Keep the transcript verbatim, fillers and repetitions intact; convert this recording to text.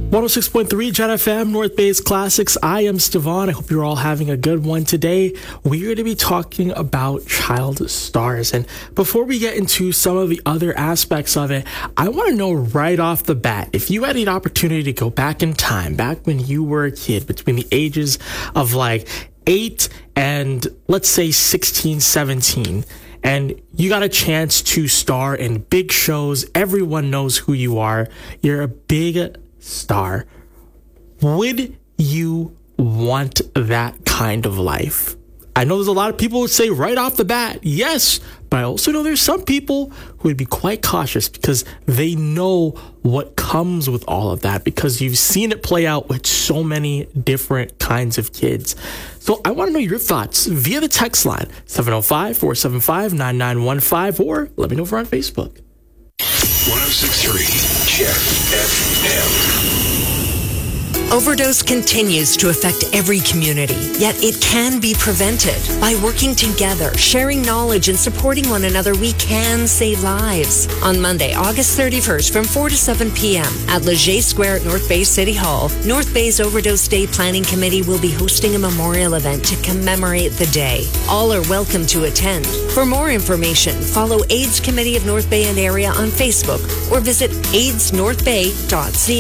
one oh six point three Jet F M, North Bay's Classics. I am Stevan. I hope you're all having a good one today. We're going to be talking about child stars. And before we get into some of the other aspects of it, I want to know right off the bat, if you had an opportunity to go back in time, back when you were a kid, between the ages of like eight and let's say sixteen, seventeen, and you got a chance to star in big shows, everyone knows who you are, you're a big star, would you want that kind of life? I know there's a lot of people who say right off the bat, yes, but I also know there's some people who would be quite cautious because they know what comes with all of that, because you've seen it play out with so many different kinds of kids. So I want to know your thoughts via the text line, seven oh five, four seven five, nine nine one five, or let me know over on Facebook. one oh six point three Jet F M. Overdose continues to affect every community, yet it can be prevented. By working together, sharing knowledge, and supporting one another, we can save lives. On Monday, August thirty-first, from four to seven p.m. at Leger Square at North Bay City Hall, North Bay's Overdose Day Planning Committee will be hosting a memorial event to commemorate the day. All are welcome to attend. For more information, follow AIDS Committee of North Bay and Area on Facebook or visit aids north bay dot c a.